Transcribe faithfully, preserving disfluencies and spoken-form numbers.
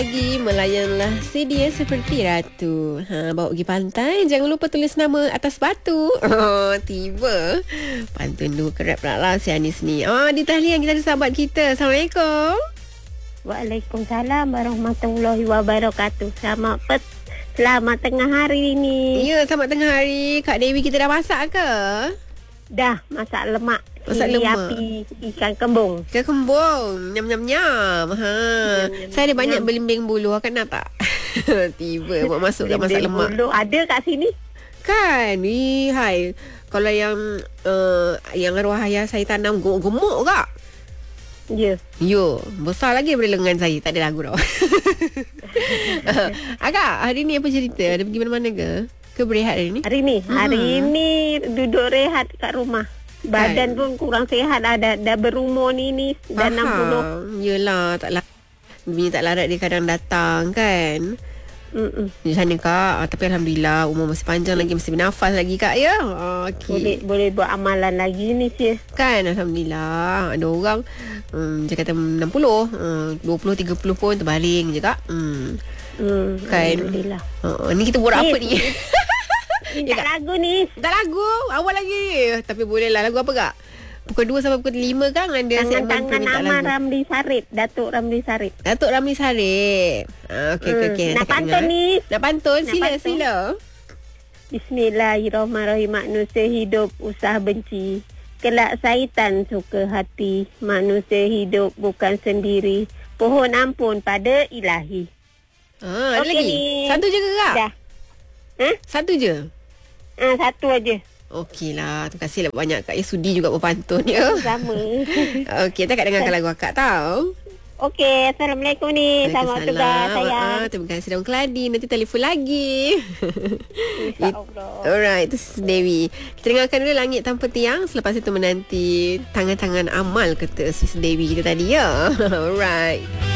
Lagi melayanlah sedia seperti ratu. Ha, bawa pergi pantai, jangan lupa tulis nama atas batu. Oh, tiba. Pantun dua kerap pula lah si Anis ni. Oh, di talian kita ada sahabat kita. Assalamualaikum. Waalaikumsalam warahmatullahi wabarakatuh. Selamat pet, selamat tengah hari ni. Ya, selamat tengah hari. Kak Dewi kita dah masak ke? Dah masak lemak. Masak Cili lemak. api ikan kembung. Ikan kembung. Nyam-nyam-nyam. Ha. Nyam-nyam. Saya ada banyak belimbing bulu. Akak nak tak? Tiba buat masuk kat masak lemak. Bulu ada kat sini. Kan? Ih, hai. Kalau yang uh, yang arwah ayah saya tanam gemuk-gemuk kak. Ya. Yo, besar lagi daripada lengan saya. Tak ada lagu tau. Akak, hari ni apa cerita? Ada pergi mana-mana ke? Ke berehat hari ni? Hari ni, Hmm. hari ni duduk rehat kat rumah. Badan pun kurang sihat. Dah, dah berumur ni ni dah enam puluh. Yelah, tak lah. Bini tak larat dia kadang datang kan. Mm-mm. Di sana kak. Ah, tapi Alhamdulillah umur masih panjang lagi, masih bernafas lagi kak ya. Ah, Boleh okay. boleh buat amalan lagi ni sih. Kan Alhamdulillah. Ada orang um, dia kata enam puluh, uh, dua puluh, tiga puluh pun terbaring je kak. Hmm. Hmm, Kan. Alhamdulillah. Uh, ni kita buat apa ni? Minta lagu ni. Tak lagu. Awal lagi. Tapi boleh lah. Lagu apa kak? Pukul dua sampai pukul lima kan ada segmen Tangan-tangan minta Amal lagu. Ramli Sarip. Datuk Ramli Sarip. Datuk Ramli Sarip. Ah, okey okey Hmm. okey. Nak pantun ni. Nak pantun? Nak Sila pantun. sila. Bismillahirrahmanirrahim. Manusia hidup usah benci. Kelak syaitan suka hati. Manusia hidup bukan sendiri. Pohon ampun pada ilahi. Ah, ada Okey lagi? ni. Satu je ke kak? Dah. Ha? Satu je? Ah, satu aja. Okey lah. Terima kasih lah banyak kak. Ya sudi juga berpantun ya. Sama. Okey, tak dengarkan lagu akak tau. Okey, Assalamualaikum ni. Selamat tugas sayang. Ah, terima kasih Daun Keladi. Nanti telefon lagi. InsyaAllah. Alright, itu Sis Dewi. Kita dengarkan dulu Langit Tanpa Tiang. Selepas itu menanti tangan-tangan amal kata Sis Dewi kita tadi ya. Alright.